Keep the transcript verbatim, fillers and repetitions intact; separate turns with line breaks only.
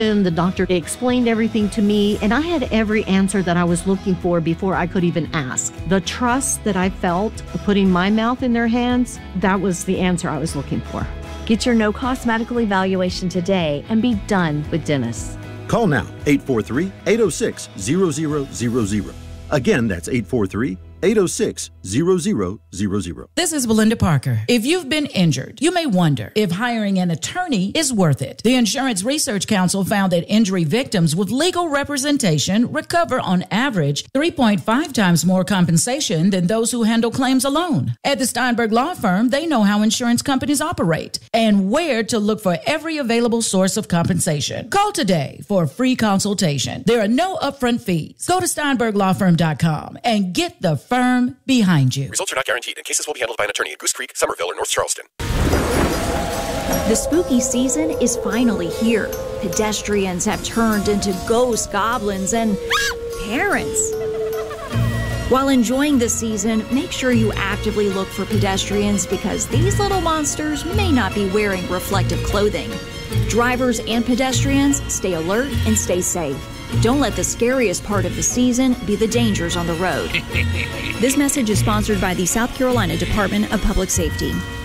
The doctor explained everything to me, and I had every answer that I was looking for before I could even ask. The trust that I felt putting my mouth in their hands, that was the answer I was looking for.
Get your no-cost medical evaluation today and be done with Dennis.
Call now, eight four three, eight oh six, zero zero zero zero. Again, that's eight four three, eight oh six, zero zero zero zero.
This is Belinda Parker. If you've been injured, you may wonder if hiring an attorney is worth it. The Insurance Research Council found that injury victims with legal representation recover on average three point five times more compensation than those who handle claims alone. At the Steinberg Law Firm, they know how insurance companies operate and where to look for every available source of compensation. Call today for a free consultation. There are no upfront fees. Go to steinberg law firm dot com and get the firm behind you.
Results are not guaranteed, and cases will be handled by an attorney in Goose Creek, Somerville, or North Charleston.
The spooky season is finally here. Pedestrians have turned into ghosts, goblins, and parents. While enjoying the season, make sure you actively look for pedestrians because these little monsters may not be wearing reflective clothing. Drivers and pedestrians, stay alert and stay safe. Don't let the scariest part of the season be the dangers on the road. This message is sponsored by the South Carolina Department of Public Safety.